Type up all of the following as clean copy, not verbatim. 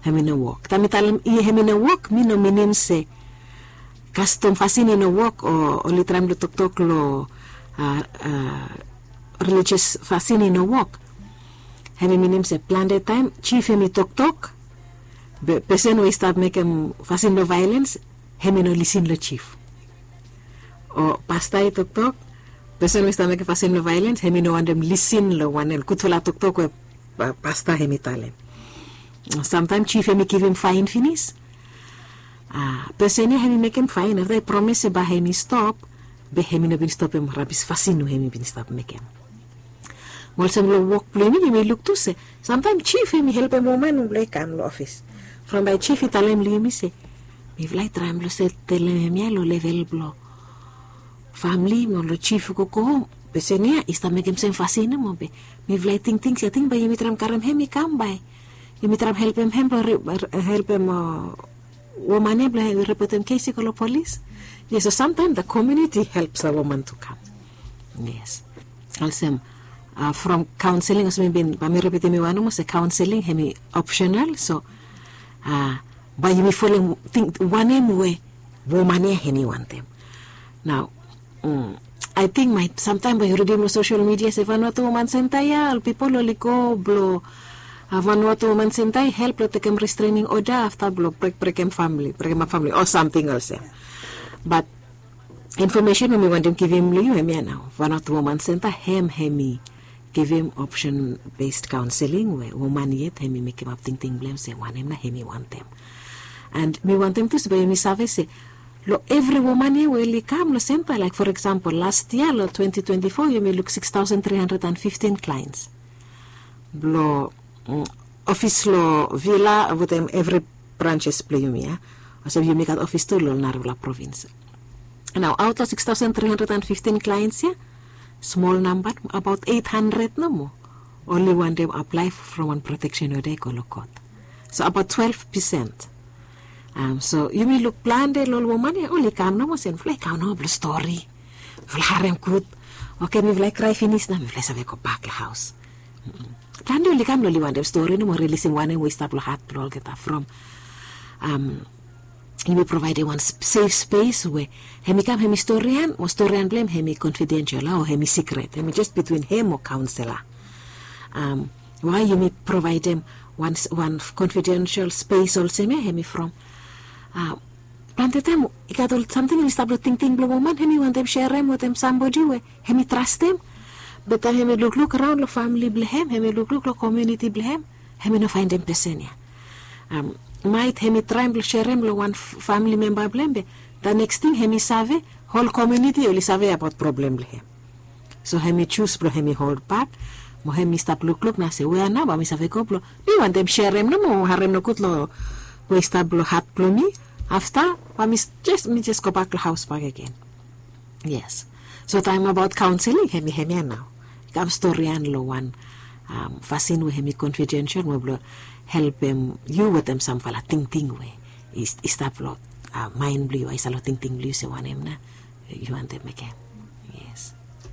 hemi no walk. Tami talam I hemi no walk mi no minim se custom fasini no walk o litram lo tok lo religious fasini no walk. Hemi minim se plan the time chief hemi tok person we start making fasin no violence hemi no listen lo chief. O pasta I tok person we start making fasin no violence hemi no want them listen lo one el kutola tok we pasta hemi talen. Sometimes chief hemi give him fine finish. Person hemi make him fine. If they promise ba hemi stop, be hemi no bin stop him rabis fasin no hemi bin stop make him. Well, some lo work play me hemi look to say. Sometimes chief hemi help him woman who like come lo office. From by chief italem li hemi say, me vlai tram lo set telem hemi lo level blo. Family mo lo chief ko home. Person ista make him same fasin mo be. Me vlai ting ya ting ba hemi tram karam hemi come by. Hemi tram help him woman report him case to police. Yes, so sometimes the community helps a woman to come. Yes. Also, from counseling, as maybe bami repeat me one mo say counseling hemi optional. So, by me following think one way woman hemi want them. Now, I think sometimes by reading on social media say Vanuatu woman sentaya people oliko blow. Vanuatu woman sentay help lo take restraining order after blow break family or something else. But information we want them give him liu now. Vanuatu woman senta hemi give him option based counseling where woman yet hemi make him up think blame say one him na hemi want them. And me want them to say me save say lo every woman here will come lo senta like for example last year lo 2024 you may look 6,315 clients. Blow office lo villa with them every branches play you so you make an office to lo Narula province. Now out of 6,315 clients here, small number about 800 no more. Only one them apply from one protection or they call code. So about 12%. So you may look plan de lo woman only come no more sen fly come no blue story. Vlarem good. Okay, me like cry finish na me fly save ko back house. Plan only come no one them story no more releasing one and we stop lo hat blow get from you will provide one safe space where hemi come hemi historian blame hemi confidential or hemi secret hemi just between him or counselor. Why you may provide them one confidential space also me hemi from plan the time you got something in stable think blow woman hemi want them share them with them somebody where hemi trust them. But hemi look around the family blame hemi look the community blame hemi no find them person might hemi try to share him one family member blame the next thing hemi save whole community only save about problem blame. So hemi choose blo hemi hold back mo hemi stop look na say where na ba mi save ko blo we want them share him no mo harem no kutlo we stop blo hat blo me after ba me just go back to house back again. Yes, so time about counseling hemi now come story and lo one fasin we hemi confidential mo blo help them you with them some fala ting way is stop lot mind blue I salo ting blue se one em na you want them again. Yes,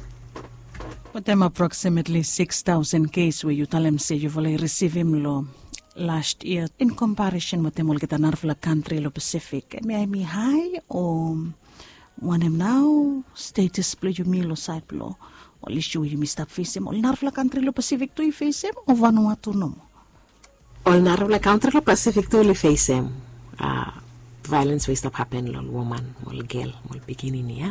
but them approximately 6,000 case where you tell them say you will receive him lo last year in comparison with them all get another country lo Pacific may high or one em now status blue you me lo side blow or at least you stop face him all another country lo Pacific to face him or Vanuatu no all narrow country lo Pacific to only face him violence will stop happen lo woman or girl or beginning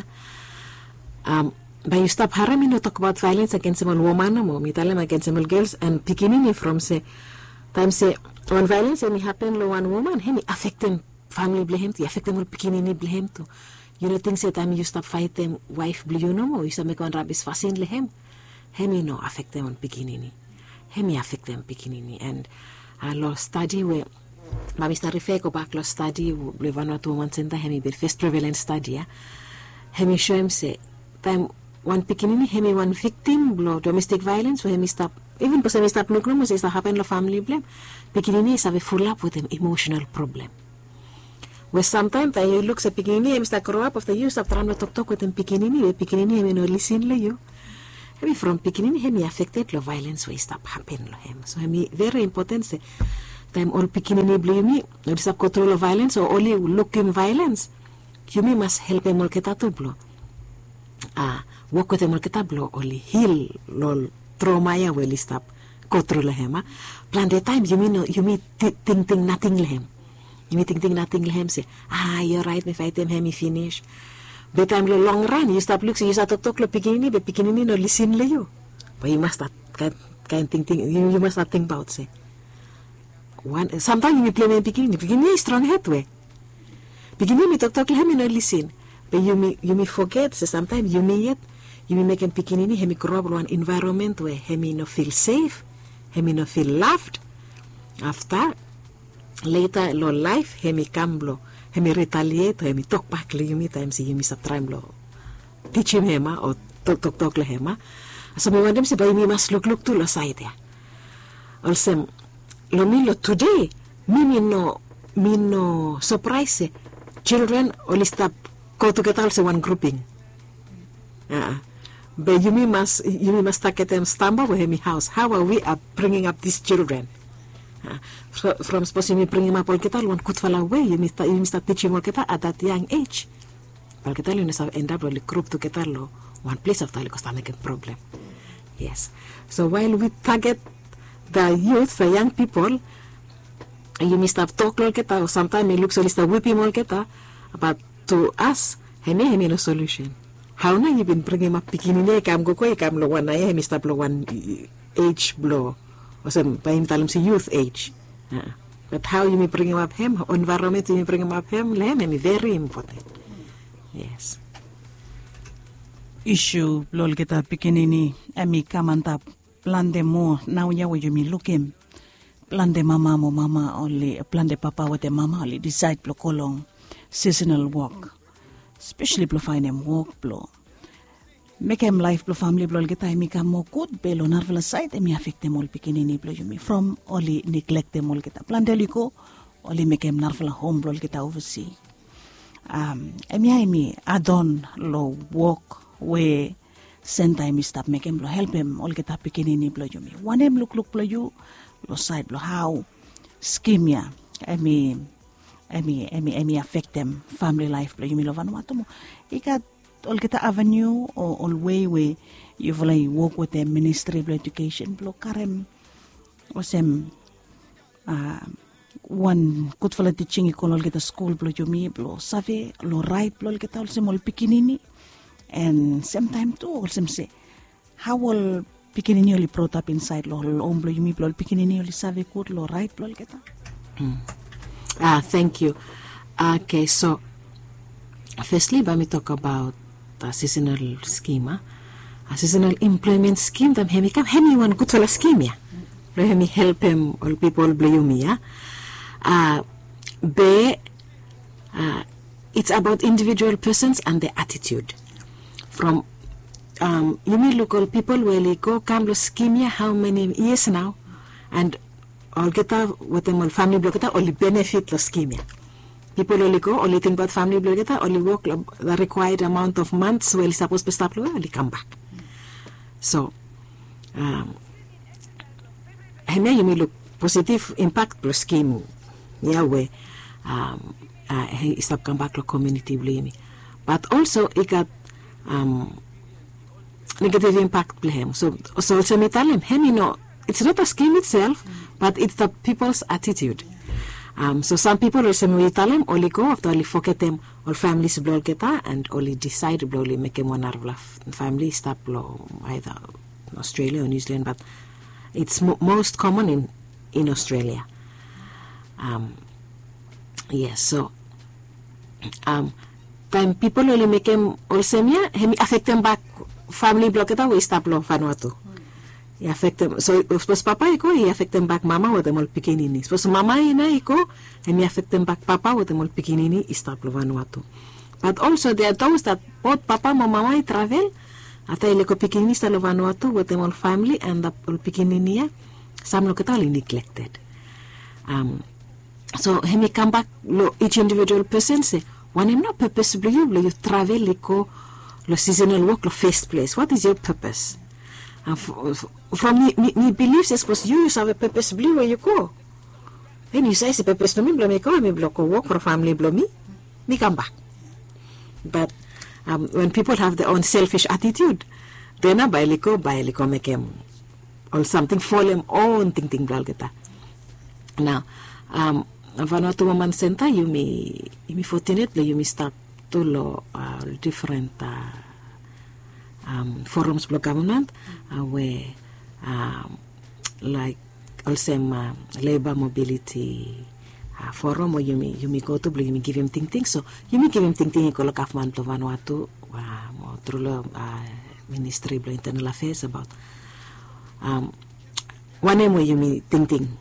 but you stop harem no talk about violence against small woman mo mi tell them against small girls and beginning from say time say when violence any happen lo one woman hemi affect them family blame to affect them all beginning blame to you know things that time you stop fight them wife blue no mo you stop make one rabis fasin lehem hemi no affect them on beginning hemi affect them beginning and lo study where mami sta refer go back lo study le Vanuatu woman center hemi be first prevalent study hemi show him say time one pikinini hemi one victim blow domestic violence where hemi stop even person stop look no say happen lo family blame pikinini is have full up with them emotional problem where sometimes you look sa pikinini hemi start grow up after you stop trying to talk with them pikinini hemi no listen le you hemi from pikinini hemi affected lo violence where stop happen lo him so hemi very important say time all pikinini blo yumi, no disap control of violence or only look in violence. Yumi must help em all kita tu blo. Work with em all kita blo, only heal lol trauma ya well stop control hema. Plan the time yumi think nothing lehem. Yumi think nothing lehem say, you're right, me fight them me finish. But time lo long run, you stop look, so you start talk lo pikinini no listen le you. But you must start kind think you must not think about say. Sometimes you play me pikinini is strong head way. Pikinini talk le me no listen. But you may forget, so sometimes you may make him pikinini, he may grow up in an environment where he may not feel safe, he may not feel loved. After later lo life, he may come blow. He may retaliate, he may talk back le yumi times he may subtime lo. Teach him hema or talk le hema. So me want them say, but you must look to lo side ya. Also, lo milo today, me no surprise children only stop go together also one grouping. But you must take them stumble with me house. How are we bringing up these children? From supposed to bring him up all kita one could fall away. You must start teaching all kita at that young age. All kita you must end up only group together lo one place of time because that make a problem. Yes. So while we target the youth, the young people, you must have talk all kita or sometimes it looks like whipping all kita, but to us, he no solution. How na you been bringing up pikinini kam go kam lo one he must have lo one age blow. O some by him talam si youth age. But how you may bring him up him, environment you may bring him up him, le him very important. Yes. Issue lol kita pikinini ami kamanta plan de mo now ya we mi looking plan de mama mo mama only plan de papa with the mama only decide blo kolong seasonal work especially blo find him work blo make him life blo family blo kita mi kam mo good belo narvala side mi affect them all pikinini blo yumi from only neglect them all kita plan de liko only make him narvala home blo kita oversee mi adon lo work we send time stop make him help him all get up pikinini blo yumi one him look blo you lo side blo how scheme ya emi affect them family life blo yumi lo Vanuatu mo ikat all get avenue or all way you will work with the ministry of education blo karem wasem one good for teaching all get school blo yumi blo save lo right blo get all sem all pikinini. And sometimes too, also say, how will pikinini only brought up inside lo omblo yumi blo pikinini only save good lo right blo kita. Thank you. Okay, so firstly, let me talk about the seasonal scheme. A seasonal employment scheme. Them hemi come hemi one good for scheme ya. Lo hemi help him all people blo yumi ya. It's about individual persons and their attitude. From you may look all people will go come lo scheme how many years now and all get what them all family block only benefit lo scheme. People only go only think about family block only work the required amount of months well supposed to stop lo only come back. So and you may look positive impact lo scheme where he stop come back lo community blame. But also it got negative impact blame. So also me tell him, it's not a scheme itself, but it's the people's attitude. So some people also me tell him, only go after only forget them, all families blow kita and only decide blow make him one of family stop blow either Australia or New Zealand, but it's most common in Australia. Yes, so time people only make him also him affect them back family block it we stop lo Vanuatu. He affect them so suppose papa iko he affect them back mama with them all pikinini. Suppose mama ina iko him affect them back papa with them all pikinini stop lo Vanuatu. But also there are those that both papa and mama travel after ile ko pikinini sta lo Vanuatu with them all family and the all pikinini some lo kita neglected. So him come back lo each individual person say when him not purposefully you travel liko lo seasonal work lo first place. What is your purpose? From me beliefs is because you have a purpose where you go. And you say, si pepes no mi blow me ko work for family blow me come back. But when people have their own selfish attitude, then bailiko make them or something for them own ting blal kita. Now, Vanuatu Women Center, you may fortunate you may start to lo different forums for government where like also labor mobility forum, or you may go to you may give him ting. So you may give him ting ko lo government of Vanuatu through lo Ministry of Internal Affairs about one name where you may ting.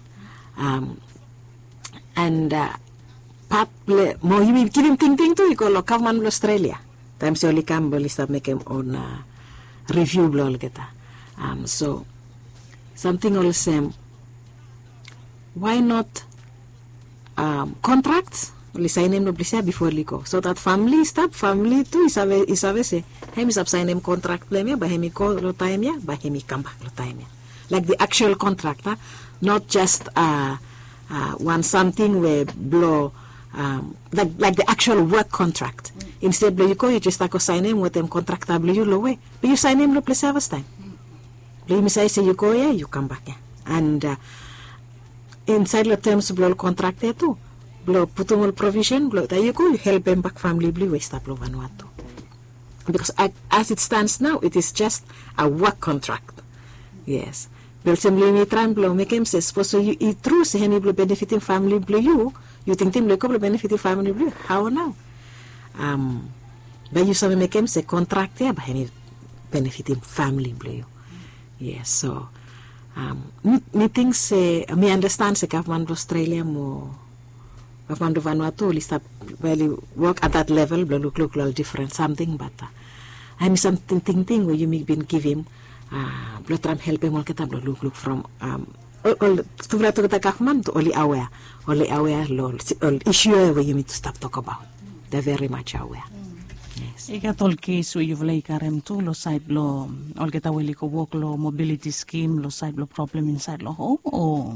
And pat mo you may give him ting to you lo government of Australia. Times only come will start make him on review blo kita. So something also why not contracts only sign him no before liko so that family too isabe se him is sign him contract blame ba him ko lo time ya ba him come back lo time ya like the actual contract not just one something where blow like the actual work contract instead blow you just sign him with them contract you lo way but you sign him lo place have time blow me say you go yeah you come back yeah. And inside the terms blow contract there too blow putumol provision blow there you go you help them back family blue waste up Vanuatu because as it stands now it is just a work contract. Yes, blow simply me try blow make him say so you eat through say him blow benefiting family blue you think him blow benefiting family blue how now but you saw make him say contract there but him benefiting family blue. Yes, so me think say me understand say government of Australia more government of Vanuatu will start really work at that level look different something but I mean something thing where you may been give him blood tram help him all kita look from all to the government only aware issue where you need to stop talk about they're very much aware. Yes. Ika tol case where you've like RM2 lo side lo all get away ko work lo mobility scheme lo side lo problem inside lo home or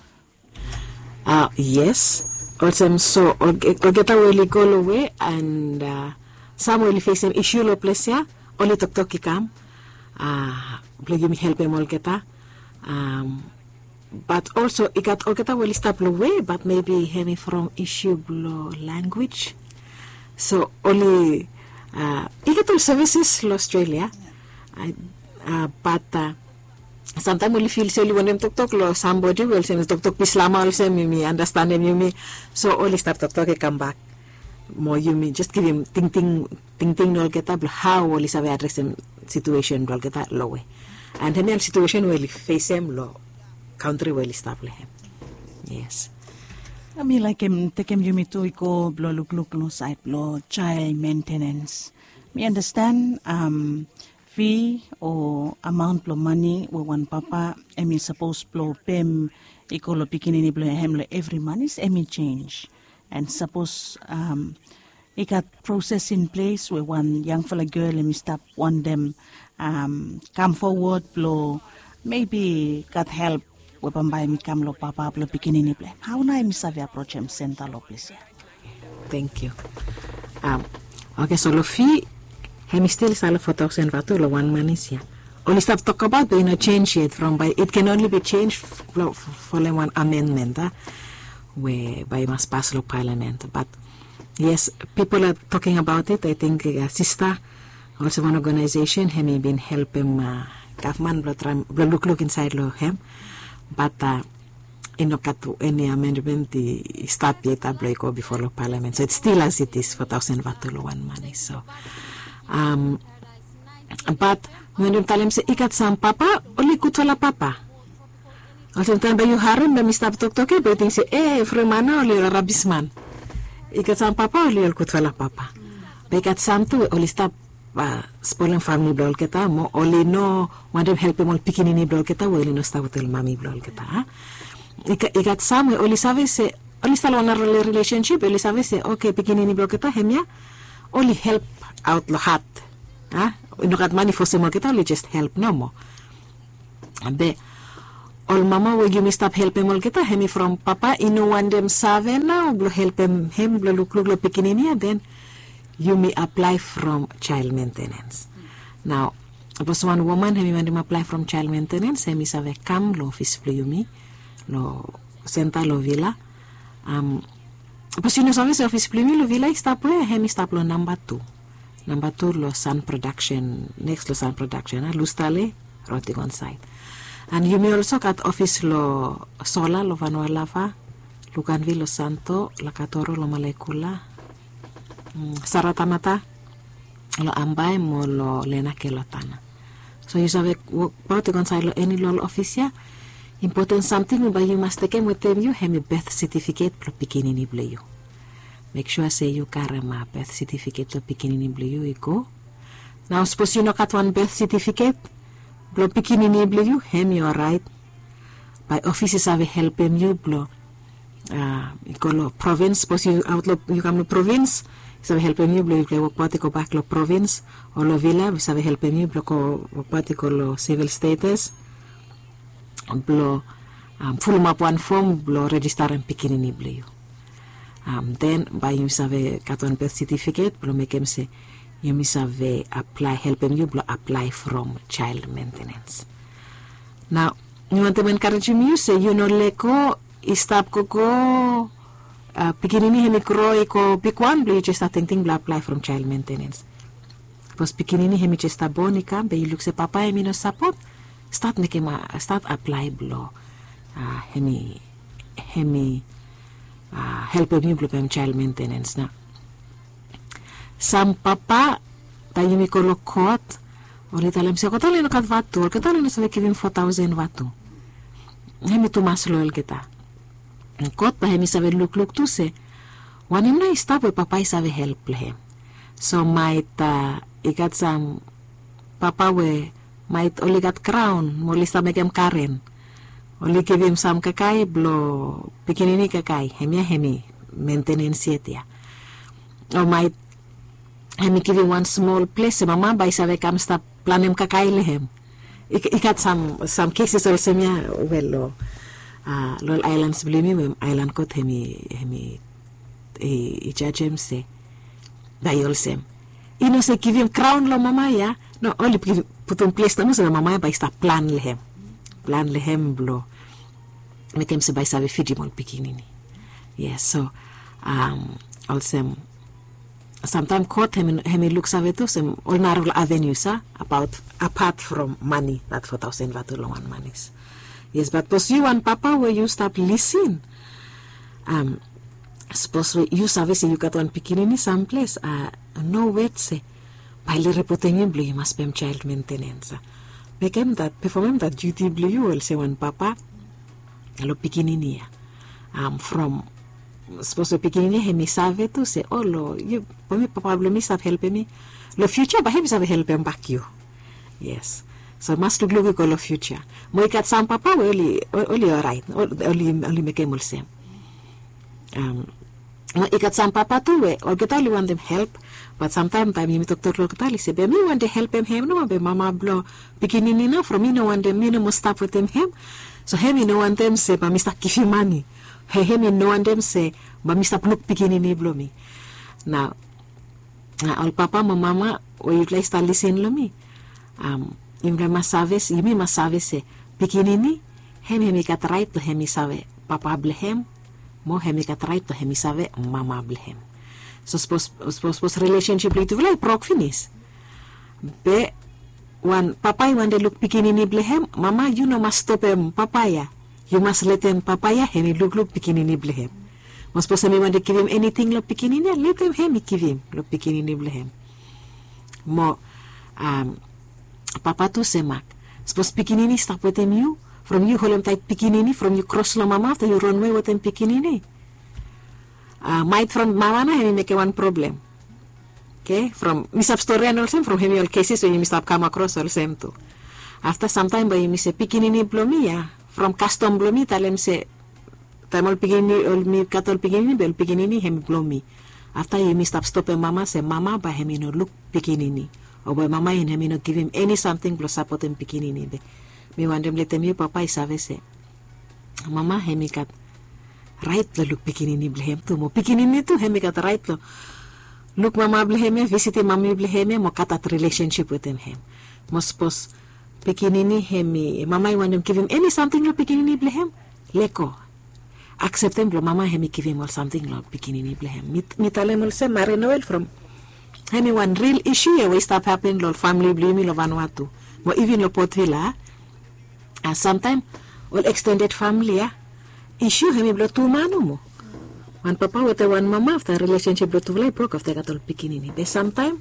yes also so all get away go lo way and some will face some issue lo place ya only talk kam you me help them all geta but also it got all get away stop lo way but maybe having from issue lo language so only illegal services in Australia, but sometimes we feel silly when them talk lo somebody will say talk Islama also me understand them you me so only start talk come back more you me just give him ting no get up how only sabe address them situation will get low way and him situation will face him lo country will establish him. Yes. I mean, like take him you me to go blow look no side blow child maintenance. Me understand fee or amount of money we one papa emi suppose blow pem iko lo pikinini blow him every month is emi change and suppose it got process in place where one young fella girl emi stop one them come forward blow maybe got help Wapambay mi kam lo papa lo pikinini ple. How na mi sabi approach him center lo please. Thank you. Okay, so lo fee hemi still sala 4,000 vatu lo 1 month is ya. Only stop talk about the change yet from by it can only be changed for one amendment where by must pass lo parliament. But yes, people are talking about it. I think sister also one organization hemi been helping government lo look inside lo hem. But inokatu any amendment the start yet go before the parliament. So it's still as it is 4,000 vatulo 1 money. So but when you tell him say ikat sam papa only kutwala papa. Also time by you harim by stop talk but think say fremana only rabisman. Ikat sam papa only kutwala papa. Ikat sam tu only stop spoiling family blol kita mo only no want them help all pikinini blol kita we only no stop with mami blol kita ikat some only sabe se only start one relationship only sabe se okay pikinini blol kita hemya only help out lo hat no kat money for some kita only just help no mo be all mama will you me stop help him all kita hemi from papa ino one them save now blo help him blo look lo pikinini then you may apply from child maintenance. Now was one woman hemi mandem apply from child maintenance hemi save kam lo office blo yumi lo senta lo villa pues you know service office blo mi lo villa stop we hemi stop lo number 2 lo sun production next lo sun production lustale roti on site. And you may also cut office lo sola lo Vanualava, Luganvi lo Santo, la Catoro lo Malekula, Saratamata lo Ambay mo lo Lena Kelotana. So you sabe about to conside lo any lo office important something but you must take with them you have a birth certificate pro pikinini ble you. Make sure say you carry my birth certificate pro pikinini ble you go. Now suppose you know cut one birth certificate blo pikinini blo you hem you are right by offices have help him you blo lo province suppose you outlo you come to province have help him you blo you work party go back lo province or lo villa we have help him you blo ko party ko lo civil status blo full map one form blo register and pikinini blo you then by you have got one birth certificate blo make him say you must have apply help him you apply from child maintenance. Now you want to encourage you say you know leko istap ko pikinini hemi kroi ko pikwan blo you just thinking blo apply from child maintenance. Because pikinini hemi just bonika be you look say papa hemi no support start apply blo hemi help him you blo child maintenance na. Sam papa tayo mi kolokot orita lam siya ko talo no kat vatu ko talo no sa kivim 4,000 vatu hemi tumas loyal kita kot pa hemi sabe look tu se wanim na stop papa sabe help lehem so might ikat sam papa we might only got crown moli sa megam karen only kivim sam kakay blo pikinini kakay hemi maintenance ya or might hemi give one small place mama by sabe kam sta planem kakay lehem ikat some cases also mia well lo islands blimi mem island kot hemi ichajem se dayolsem ino se give him crown lo mama ya no only put on place na mo sa mama by sta plan lehem blo mekem se by sabe fidimol pikinini yes so also sometimes court hemi looks at it some ordinary avenues apart from money that 4,000 vatu long one monies yes but pos you and papa where you stop listen suppose you service you got one pikinini someplace no wait say by le reporting you blue you must be child maintenance make him that perform that duty blue you will say one papa lo pikinini from suppose pikinini hemi save tu say oh lo you pomi papa blo mi sab help me lo future ba hemi sab help him back you yes so must look ko lo future mo ikat sam papa only alright only make him same mo ikat sam papa tu we or get only want them help but sometimes time mi doctor lo katali say be mi want to help him no be mama blo pikinini na from me no want them me no must stop with him so hemi no want them say ba mi start give you money hemi no one them say ba mista pluk pikinini blomi now all papa mama o you like start listen lo mi imre masaves yimi masaves pikinini hemi kat right to hemi save papa blehem mo hemi kat right to hemi save mama blehem so suppose relationship itu like prok finish be one papa you want to look pikinini blehem mama you know must stop him papaya you must let him papaya hemi look pikinini blehem mas po sa mi want to give him anything lo pikinini let him hemi give him lo pikinini blehem mo papa tu semak suppose pikinini stop with him you from you holem type pikinini from you cross lo mama after you run away with him pikinini might from mama na hemi make one problem okay from misap story and also from hemi all cases when you stop come across all same too after some time by you say pikinini blomia from custom blomi talem se tamol pikinini ol mi katol pikinini bel pikinini hemi blomi after you stop mama say mama ba hemi no look pikinini or by mama in hemi no give him any something plus support him pikinini be mi want them let him you papa isabe se Mama hemi kat right lo look pikinini blehem tu mo pikinini tu hemi kat right lo look mama blehem visit mami blehem mo katat relationship with him. Mo suppose pikinini hemi mama I want him give him any something lo pikinini blehem leko accept him lo mama hemi give him all something lo pikinini blehem mitale mo se Mare Noel from hemi one real issue we stop happen lo family blemi lo Vanuatu mo even lo Port Vila sometime all extended family issue hemi blo tu manu mo one papa with one mama after relationship blo tu broke after got all pikinini but sometime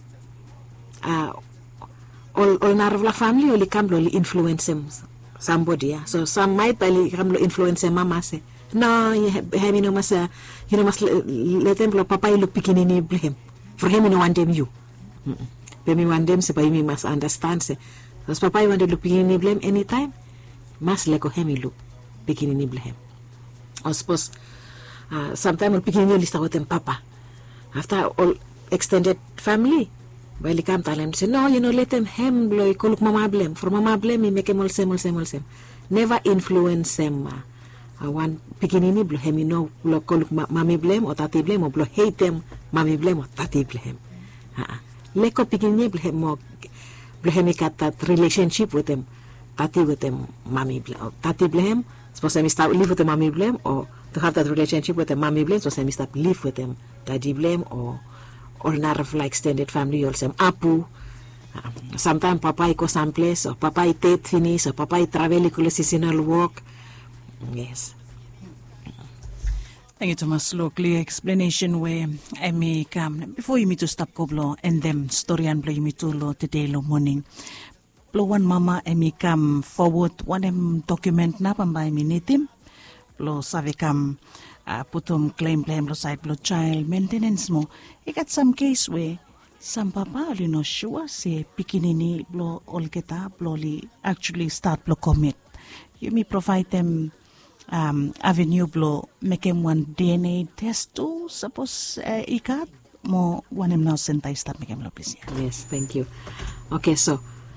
all narvla family only come lo influence him somebody so some might only come lo influence him mama say no hemi no mas you know mas let him lo papa lo pikinini blame for him no want them you but me want them say by me must understand say because papa I want to look pikinini blame anytime mas leko hemi look pikinini blame or suppose sometimes pikinini list with them papa after all extended family well he come tell him say no you know let them hem blow look mama blame for mama blame he make him all same never influence him one pikinini blow him you know blow look mommy blame or tati blame or blow hate them mommy blame or tati blame leko pikinini blame mo blow him got that relationship with them tati with them mommy blame or tati blame suppose I start live with the mommy blame or to have that relationship with the mommy blame suppose I start live with them daddy blame or narv like extended family also apu sometimes papa I go someplace or papa I take finish or papa I travel ko seasonal work yes. Thank you Thomas Lo clear explanation where I may come before you meet to stop koblo and them story and blow you meet to lo today lo morning blow one mama I may come forward one document na pambay minitim blow save come putum claim lo side blow child maintenance mo got some case where some papa you know sure say pikinini blow all kita blow li actually start blow commit you may provide them avenue blow make him one DNA test too suppose ikat mo one him now sentay start make him lo please. Yes, thank you. Okay, so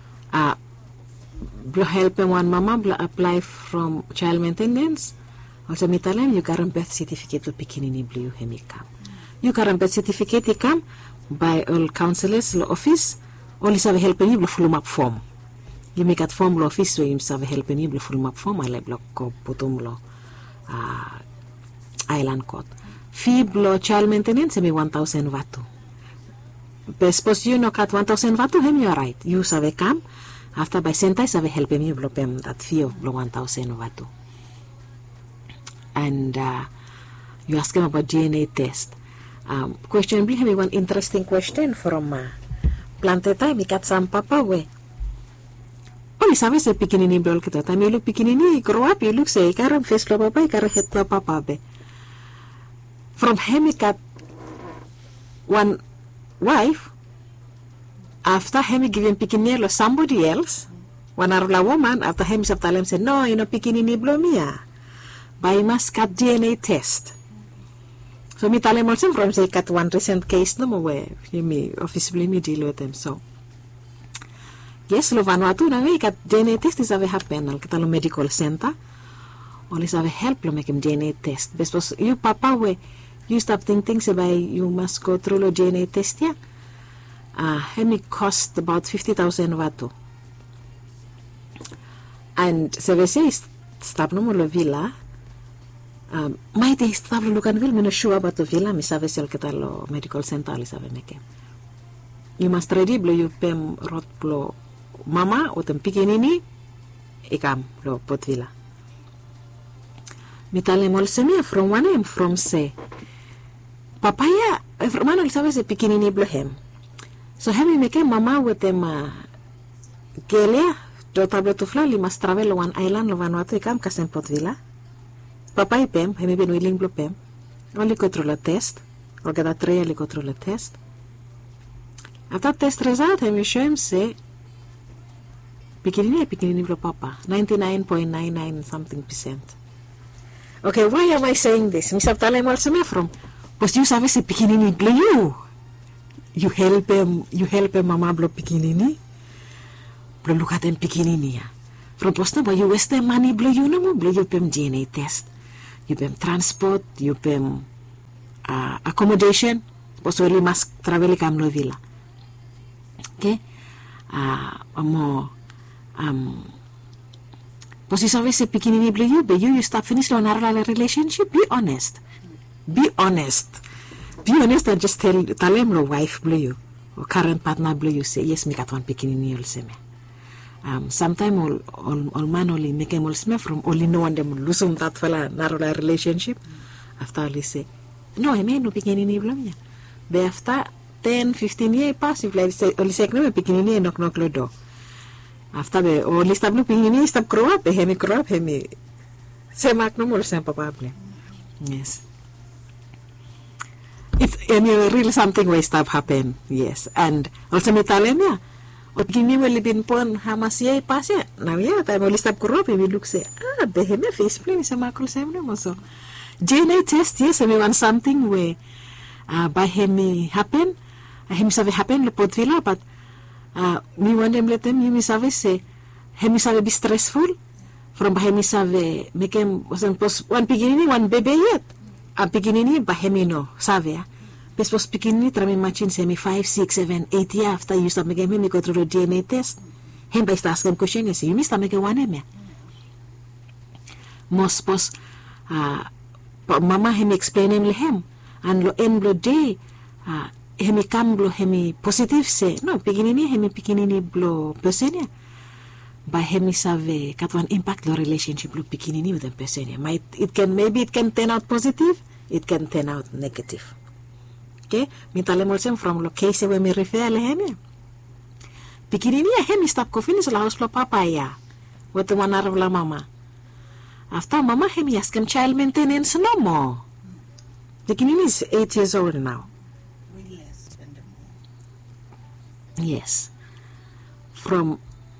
blow help him one mama blow apply from child maintenance also mitalam you current birth certificate to pikinini blue hemi come you current birth certificate come by all counselors law office only have helping you blow full map form you make at form law office so you have helping you blow full map form I block ko putum law island court fee blow child maintenance me 1,000 watu but suppose you know cut 1,000 watu him you are right you have come after by sentence have helping you blow them that fee of blow 1,000 watu and you ask him about DNA test question bli have one interesting question from Planteta we got some papa we only sabi say pikinini blol kita time you look pikinini grow up you look say karam face lo papa karam head lo papa be from him got one wife after him giving pikinini lo somebody else one arula woman after him tell him say no you know pikinini blow me by must cut DNA test. So me tell him also from say cut one recent case no more me officially me deal with them so yes lo Vanuatu na we cut DNA test is have happen al kita lo medical center always have help lo make him DNA test because you papa we you stop thinking say by you must go through lo DNA test yeah him cost about 50,000 watu and so we say stop no more lo villa may te stable lukan vil mino sure about the villa mi sabe sel kita lo medical center ali sabe meke you must ready blow you pem rot blow mama o tem pikinini ikam lo pot villa mi tale mol semia from one em from say papaya mano li sabe se pikinini blow hem so hemi meke mama with them gelia do tablo to fla li must travel one island lo Vanuatu ikam kasem pot villa papa y pem, hemi ben willing blo pem. Only control a test. Or get a tray, only control a test. After test result, hemi show him say, pikinini blo papa. 99.99 something %. Okay, why am I saying this? Misap talay mo also me from. Because you sabi si pikinini blo you. You help him mama blo pikinini. Blo look at him pikinini ya. From posto ba you waste money blo you no mo blo you pem DNA test. You pem transport, you pem accommodation. Posto li mas travel kam lo villa. Okay? Posisi se pikinini blo you stop finish lo narala relationship. Be honest. Be honest. Be honest and just tell him lo wife blo you or current partner blo you say yes me kat one pikinini ol seme. Sometimes all man only make him all smell from only no one them lose that fella narrow relationship. After only say, no, I mean no pikinini blam ya. But after 10, 15 years pass, if like say only say no pikinini knock the door. After the only stop no pikinini stop grow up, hemi say mak no more sem probably. Yes. It's really something will stop happen. Yes, and also me tell him ya. Ot gini wali bin pon hamasya pasya now yeah time only stop corrupt we look say beheme face play sa makul sem no so DNA test yes I want something where by hemi happen hemi save happen le pot villa but me want them let them you save say hemi save be stressful from by hemi save make him wasn't one beginning one baby yet a beginning by hemi no save Pes pikinini trami machin semi 5, 6, 7, 8 years after you start making him go through the DNA test. Him by ask him question you must make one him. Most pos mama him explain him lehem and lo end lo day hemi kam lo hemi positive say no pikinini blo person by hemi save kat one impact lo relationship lo pikinini with the person. It can turn out positive, it can turn out negative. Okay, mitale molsem from lo case where me refer lehem. Pikinini hemi stop coffee is la house lo papaya. What the one out of la mama. After mama hemi ask him child maintenance no more. Pikinini is 8 years old now. Yes. From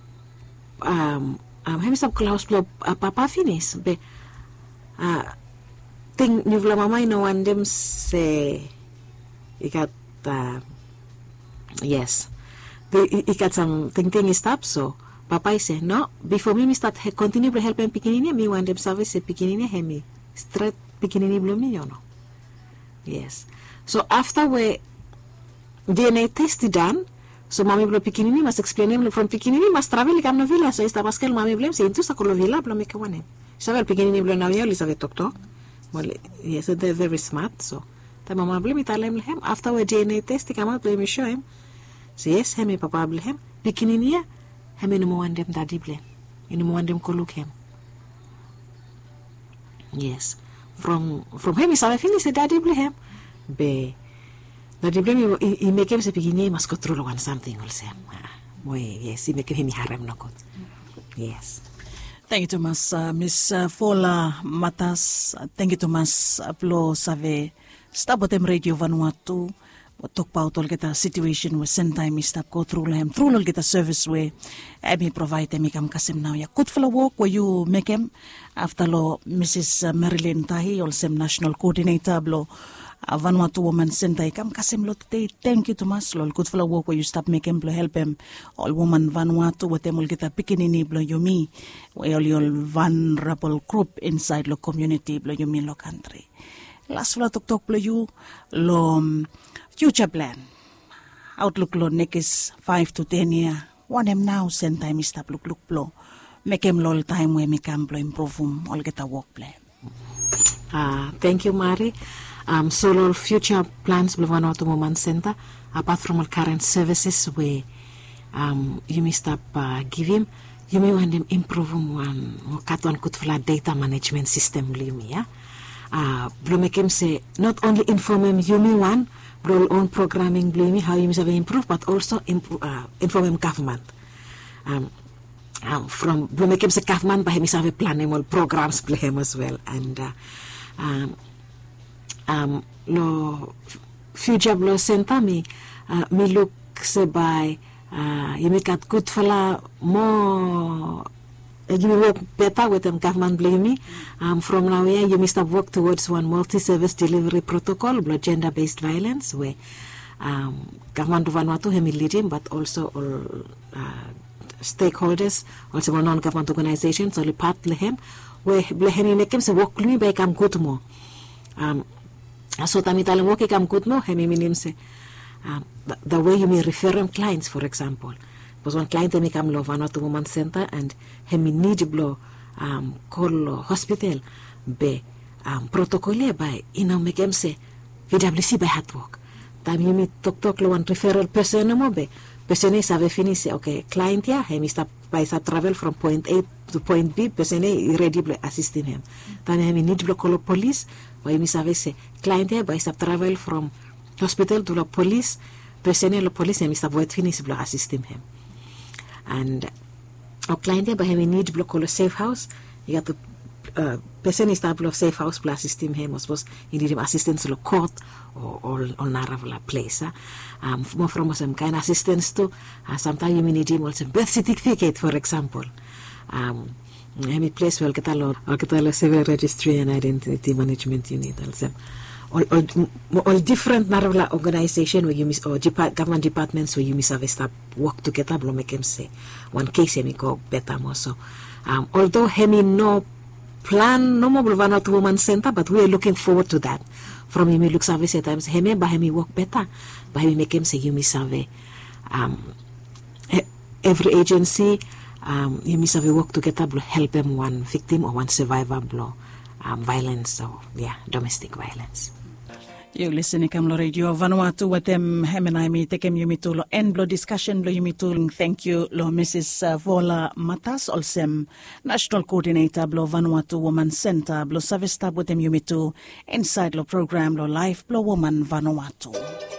hemi stop house lo papa finish. Be thing nivla mama ino one them say. He got yes. He got some thing stop so Papa say no before me start continue to help him pikinini me want them service pikinini hemi straight pikinini blow me you know. Yes. So after we DNA test done so mami blow pikinini must explain him from pikinini must travel kam no villa so esta pascal mami blame say into sa kolo villa blow me ke one. Saber pikinini blow na yo sabe tok well yes they're very smart so the mama blame it alem lehem after we DNA test come out blame show him so yes hemi papa blame pikinini hemi no want them daddy blame no want them ko look him yes from hemi sabe finish daddy blame be daddy blame he make him say pikinini must control one something also yes he make him harem no good yes. Thank you Thomas Miss Fola Matas thank you Thomas Plo Save Stabotem Radio Vanuatu talk about all kita situation with send time stop go through all kita service way me provide me kam kasim now ya good for walk where you make him after lo Mrs. Marilyn Tahi also national coordinator blo Vanuatu woman center kam kasim lo today thank you Thomas lo good for walk where you stop make him blo help him all woman Vanuatu with them all kita pikinini blo yumi all your vulnerable group inside lo community blo yumi lo country. Last fla tok blo you lo future plan outlook lo next 5 to 10 year one him now send time stop look blo make him lo time where me can blo improve all get a work plan. Thank you Mari. So lo future plans blo Vanuatu Women Center apart from all current services where you may stop give him you may want them improve one cut one good fla data management system blo me yeah. Blo make him say not only inform him Yumi one blo own programming blo me how you must have improve but also inform him government from blo make him say government by him have a plan him all programs blo him as well and lo future blo center me look say by you make it good for la more you will work better with them government blame me from now here you must have worked towards one multi-service delivery protocol blood gender-based violence where government of Vanuatu hemi leading but also all stakeholders, also non-government organizations, only part lehem, where lehem make him say work lui by kam good mo. So tamitale work kam good mo, hemi minim say the way you may refer them clients, for example. Was one client me come lo Vanuatu Women's Center and hemi need blow call hospital be protocol by make him say VWC by hard work. Time you meet talk lo one referral person mo be. Persone save fini say okay client ya hemi stop by travel from point A to point B. Persone ready blow assisting him. Time hemi need blow call police. Why me save say client ya by stop travel from hospital to the police. Persone lo police hemi stop wait finish blow assisting him. And our client by hemi need blow call a safe house. You got the person is type of safe house plus system him was supposed you need him assistance to the court or naravla place. More from some kind of assistance to sometimes you may need him also birth certificate, for example. Any place will get a civil registry and identity management you need also. All different naravla organization where you miss or government departments where you miss have a stop work together blow make him say one case hemi go better more so. Although hemi no plan no more Vanuatu Women's Center, but we are looking forward to that. From him, look service at times. Hemi, by him work better. By him make him say you miss have every agency. You miss have work together to help them one victim or one survivor blow violence or domestic violence. You listening to Radio Vanuatu with them hemenaimi tekem yumitulo and blow discussion lo yumitul. Thank you lo Mrs. Vola Matas olsem National Coordinator blow Vanuatu Women's Center blow service tab with them yumitu inside lo program lo Life blow Woman Vanuatu.